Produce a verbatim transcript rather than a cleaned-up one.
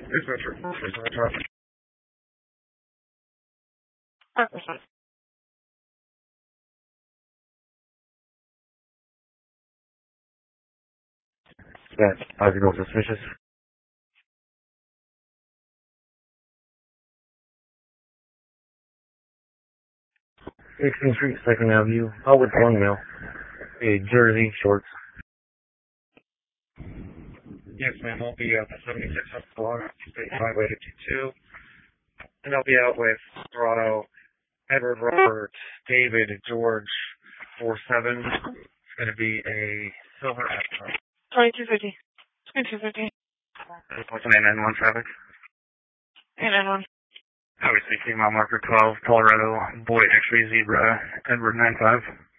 Dispatcher, four traffic. That's five year old suspicious. sixteenth Street, Second Avenue, Howard Long Mill. A jersey, shorts. Yes, ma'am. I'll be out at seventy-six South Block, State Highway fifty-two. And I'll be out with Dorado, Edward, Robert, David, George, four seven. It's going to be a silver Astra. twenty-two fifty. twenty-two fifty. What's nine nine one traffic? eight nine one. Obviously, female marker twelve, Colorado, boy X-ray zebra, Edward nine five.